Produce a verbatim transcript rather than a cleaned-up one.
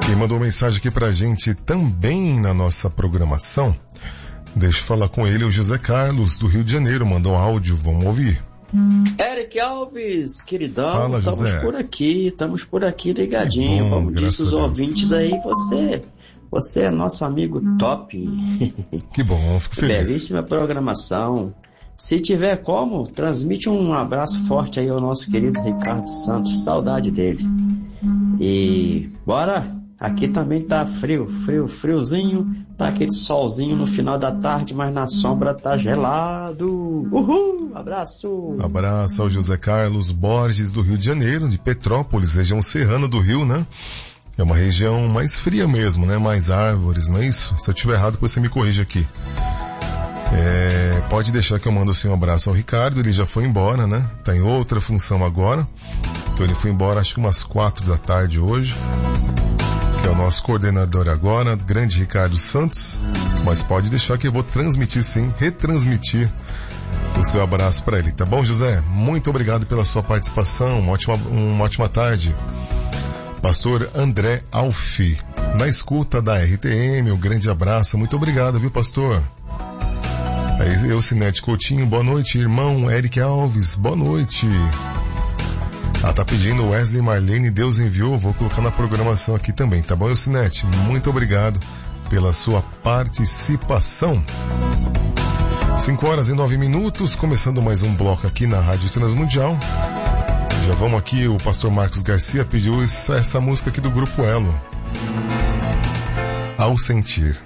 Quem mandou mensagem aqui pra gente também na nossa programação, deixa eu falar com ele, o José Carlos, do Rio de Janeiro, mandou um áudio, vamos ouvir. Eric Alves, queridão, Fala, estamos José. por aqui, estamos por aqui ligadinho, bom, como disse os graças a Deus. ouvintes aí, você, você é nosso amigo top. Que bom, fico feliz. Belíssima programação. Se tiver como, transmite um abraço forte aí ao nosso querido Ricardo Santos, saudade dele. E bora, aqui também tá frio, frio, friozinho, tá aquele solzinho no final da tarde, mas na sombra tá gelado. Uhul, abraço. Abraço ao José Carlos Borges, do Rio de Janeiro, de Petrópolis, região serrana do Rio, né? É uma região mais fria mesmo, né? Mais árvores, não é isso? Se eu estiver errado, você me corrige aqui. É, pode deixar que eu mando assim um abraço ao Ricardo, ele já foi embora, né? Tá em outra função agora. Então ele foi embora acho que umas quatro da tarde hoje. Que é o nosso coordenador agora, grande Ricardo Santos. Mas pode deixar que eu vou transmitir sim, retransmitir o seu abraço para ele, tá bom, José? Muito obrigado pela sua participação, uma ótima, uma ótima tarde. Pastor André Alfi, na escuta da R T M, um grande abraço, muito obrigado, viu, pastor? Aí, eu, Sinete Coutinho, boa noite, irmão Eric Alves, boa noite. Ah, tá pedindo Wesley Marlene, Deus enviou, vou colocar na programação aqui também, tá bom, Eucinete? Muito obrigado pela sua participação. cinco horas e nove minutos, começando mais um bloco aqui na Rádio Transmundial. Já vamos aqui, o pastor Marcos Garcia pediu essa, essa música aqui do Grupo Elo. Ao Sentir.